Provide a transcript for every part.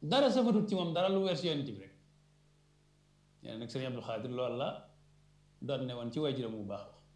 dara safatut ci moom dara lu weesu yonent bi rek nee na nag sëriñ Abdul Xaadir loolu la doon ne woon ci waajuram bu baax la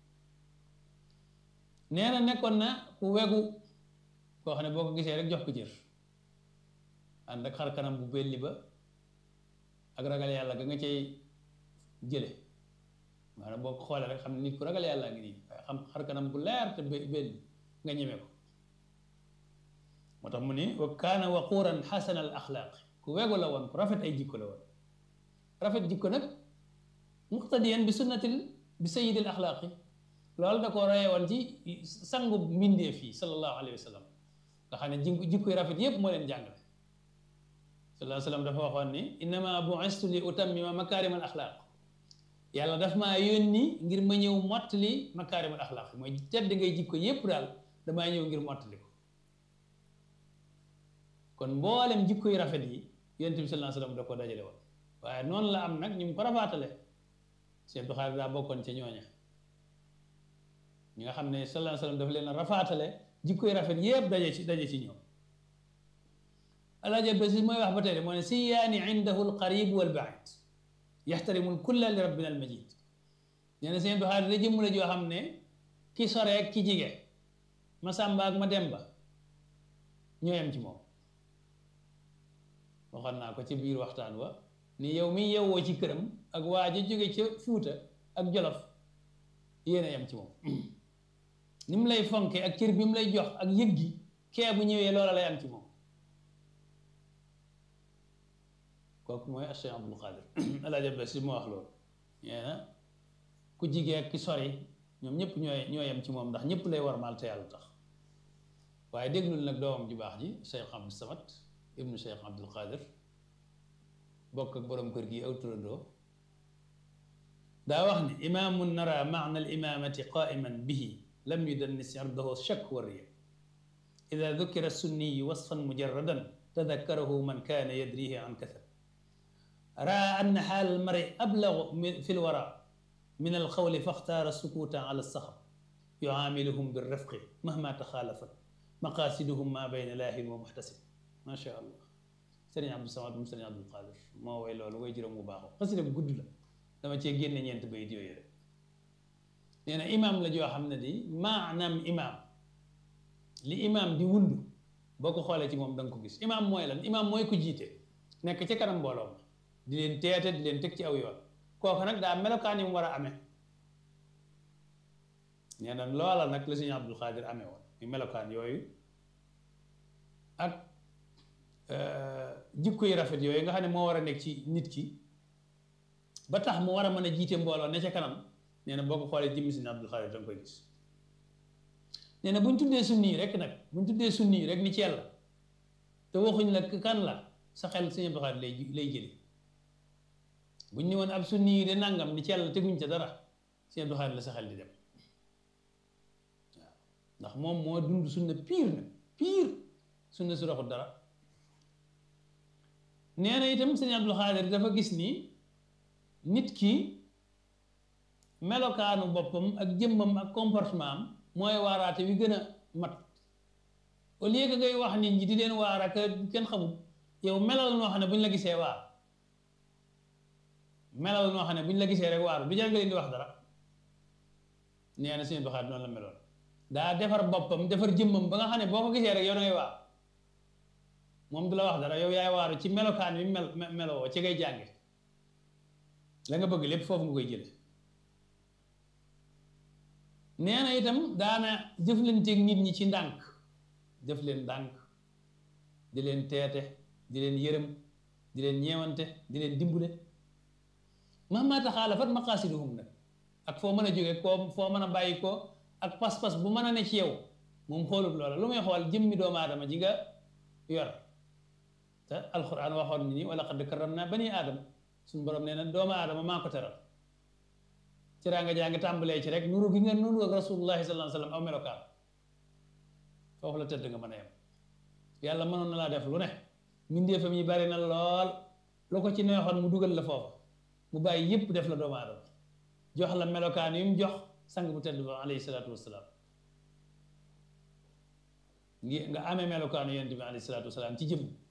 nee na nekkoon na ku wegu koo xam ne boo ko gisee rek jox ko cër ànd ak xar kanam bu belli ba ak ragal yàlla ga nga cay jële maanaam boo ko xoolee rek xam ne nit ku ragal yàlla ngi nii waaye xam xar kanam bu leer te belli nga ñeme ko moo tax mu ni wa kaana waquuran xasana al axlaaq ku wegu la woon ku rafet ay jikko la woon rafet jikko nag muqtadiyan bi sunnatil bi sayyidil axlaaqi loolu da koo royee woon ci sangu mbindeef yi sallallahu alayhi wa sallam nga xam ne jikkoy rafet yépp moo leen jàngale sallallahu alayhi wa sallam dafa waxoon ni innama bu'istu li utammima makaarim al axlaaq yàlla daf maa yónni ngir ma ñëw mottali makaarim al axlaaq mooy tedd ngay jikko yépp daal damaa ñëw ngir mottali ko kon mboolem jikkoy rafet yi yonent bi sallallahu alayhi wa sallam da ko dajale woon waaye noonu la am nag ñu ko rafaatale Sëñ Abdou Khadre daa bokkoon ca ñooña ñi nga xam ne sallallahu alayhi wa sallam dafa leen a rafaatale jikkoy rafet yépp daje ci ñoom alaaji Abdou mooy wax ba tey moo ne siyaani indahu alqarib walbaid yaxtarimu lkulla li rabbina almajid nee na Sëñ Abdou Khadre da jëmm la joo xam ne ki sore ak ki jige ma sàmba ak ma demba ñoo yem ci moom waxoon naa ko ci biir waxtaan wa ni yow mi yewwoo ci këram ak waa ji jóge ca Fuuta ak Jolof yéen a yem ci moom ni mu lay fonke ak cër bi mu lay jox ak yëg gi kee bu ñëwee loola lay am ci moom kooku mooy Cheikh Abdul Xaadir Alaaji Abdu Si moo wax loolu nee na ku jigee ak ki sori ñoom ñëpp ñoo yem ci moom ndax ñëpp lay warmaal te yàlla tax waaye déglul nag doomam ju baax ji Cheikh Abdou Samad ibnu Cheikh Abdul Xaadir bokk ak borom kër gi aw turandoo daa wax ne imaamun nara maana al imaamati qaiman bihi lam yudannis ardahu shakk wa riya ida dukira sunniyu wasfan mujarradan tadakkarahu man kaana yadrihi an kathar raa anna xaal almari ablagu fi lwara min alqawli faxtaara sukuuta ala alsaxab yuaamiluhum birrifqi mahma taxaalafat maqaasiduhum ma bayna laahin wa muxtasib ma sha allah sëriñ Abdou Samad moom sëriñ Abdul Xaadir moo woy loolu way juróom bu baaxoo xasida bu gudd la dama cee génne ñeent bayit yooyu rek nee na imaam la joo xam ne di maanaam imaam li imaam di wund boo ko xoolee ci moom da nga ko gis imaam mooy lan imaam mooy ku jiite nekk ca kanam mbooloo ma di leen teete di leen teg ci aw yoon kooku nag daa melokaan yi mu war a amee nee na loola nag la sëriñ Abdul Xaadir amee woon muy melokaan yooyu ak jikko yi rafet yooyu nga xam ne moo war a nekk ci nit ki ba tax mu war a mën a jiite mbooloo ne ca kanam nee na boo ko xoolee jëmmi Sëriñ Abdul Xaadir danga koy gis nee na bu ñu tuddee sunni yi rek nag bu ñu tuddee sunni yi rek ni ci yàlla te waxuñ la kan la sa xel Sëriñ Abdul Xaadir lay jëli bu ñu ne woon ab sunni yi de nangam ni ci yàlla teguñ ca dara Sëriñ Abdul Xaadir la sa xel di dem waaw ndax moom moo dund sunna pire nag pire sunna su raxut dara nee na itam Sëriñ Abdul Xaadir dafa gis ni nit ki melokaanu boppam ak jëmmam ak comportement am mooy waaraate wi gën a mat au lieu que ngay wax nit ñi di leen waar ak kenn xamul yow melal noo xam ne bu ñu la gisee waar melal noo xam ne bu ñu la gisee rek waaru du jar nga leen di wax dara nee na Sëriñ Abdul Xaadir noonu la meloon daa defar boppam defar jëmmam ba nga xam ne boo ko gisee rek yow da ngay waar moom du la wax dara yow yaay waaru ci melokaan bi meloo ci ngay jànge la nga bëgg lépp foofu nga koy jële nee na itam daana jëflanteeg nit ñi ci ndànk jëf leen ndànk di leen teete di leen yërëm di leen ñeewante di leen dimbule mahma taxaalafat maqaasiduhum nag ak foo mën a jóge koo foo mën a bàyyi ko ak pas-pas bu mën a ne ci yow moom xoolut loola lu muy xool jëmmi doomu aadama ji nga yor te alquran waxoon ni wa laqad karramna bani aadama suñu borom nee na doomu aadama maa ko teral ci raanga jaa ngi tàmbalee ci rek nuru gi nga nuru ak rasulullahi sallallahu alayhi wa sallam aw melokaan foofu la tëdd nga mën a yem yàlla mënoon na laa def lu ne mbindeefam yi bari na lool lu ko ci neexoon mu dugal la foofa mu bàyyi yëpp def la doomu aadama jox la melokaan yu mu jox sang bu tedd ba alayhi salaatu wasalaam nga amee melokaanu yonent bi alayhi salaatu wasalaam ci jëm